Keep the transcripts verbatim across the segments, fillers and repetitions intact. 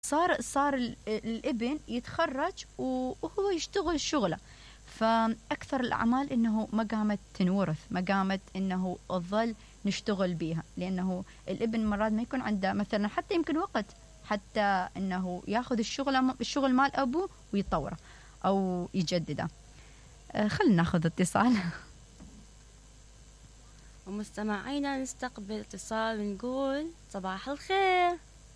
صار صار ال- الابن يتخرج وهو يشتغل شغله. فأكثر الأعمال إنه ما قامت تنورث، ما قامت إنه تظل نشتغل بيها، لأنه الابن مرات ما يكون عنده مثلا حتى يمكن وقت حتى إنه ياخذ الشغل الشغل مال أبوه ويطوره أو يجدده. آه، خلينا ناخذ اتصال. ومستمعينا نستقبل اتصال ونقول صباح الخير.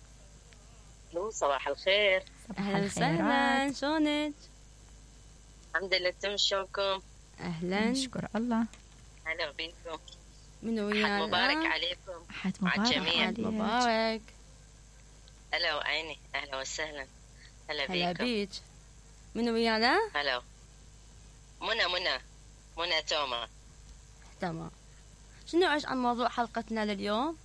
الو صباح الخير. صباح أهلا وسهلا، الخيرات. شلونك؟ الحمد لله، تم شلونكم؟ أهلا، نشكر الله. هلا بيكم. من حد ويانا؟ مبارك عليكم. حد مع مبارك الجميع. حد عليك. مبارك. هلا وعيني، اهلا وسهلا. هلا هلا بيكم. بيك. من ويانا؟ هلا. منى منى منى توما. تمام. شنو ايش عن موضوع حلقتنا لليوم؟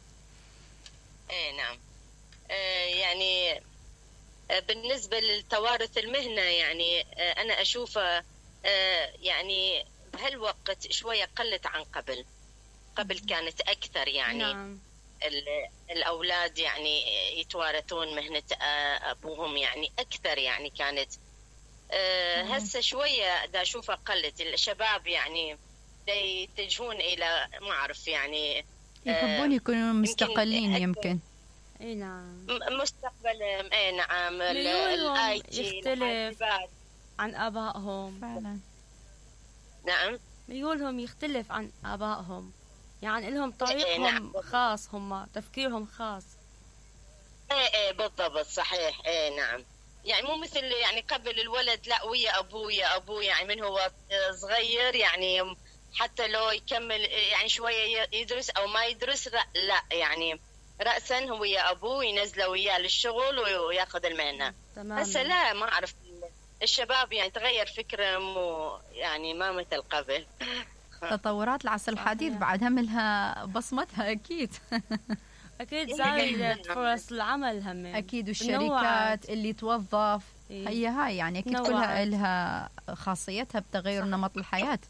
ايه نعم. آه يعني آه بالنسبة للتوارث المهنة، يعني آه أنا أشوفه آه يعني بهالوقت شوية قلت عن قبل. قبل كانت أكثر، يعني نعم. ال- الأولاد يعني يتوارثون مهنة آه، أبوهم، يعني أكثر يعني كانت. آه، مم. هسه شوية دا أشوفها قلت. الشباب يعني دا يتجهون إلى ما أعرف يعني يحبون آه، يكونوا مستقلين أكثر- يمكن. اي نعم. م- مستقبل. اي نعم. ميولهم الاي تي، يختلف. الحاسبات. عن آبائهم. فعلا. نعم. ميولهم يختلف عن آبائهم، يعني لهم إيه، طريقهم نعم. خاص، هم تفكيرهم خاص. ايه ايه بالضبط، صحيح. ايه نعم. يعني مو مثل يعني قبل الولد لا ويا ابوه يا ابوه، يعني من هو صغير يعني حتى لو يكمل يعني شويه يدرس او ما يدرس، لا, لا يعني رأسا هو ويا ابوه، ينزله وياه للشغل وياخذ المهنه. تمام. هسه لا، ما اعرف الشباب يعني تغير فكرهم، ويعني ما مثل قبل. تطورات العصر الحديث بعد هم لها بصمتها أكيد. أكيد إيه، زايدة نعم. فرص العمل هم. أكيد. تنوعت. والشركات اللي توظف إيه. هي هاي يعني أكيد تنوعت. كلها لها خاصيتها بتغير صح. نمط الحياة.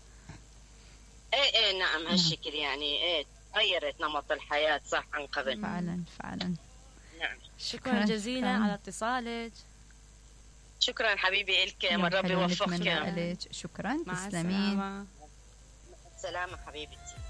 ايه ايه نعم، هالشكل يعني ايه تغيرت نمط الحياة، صح، عن قبل. فعلا فعلا. نعم. شكرا جزيلا شكراً. على اتصالك. شكرا حبيبي إلك، يوم من ربي حلو يوفقك. نتمنى لك. شكرا. مع تسلمين. السلامة. السلامة حبيبتي.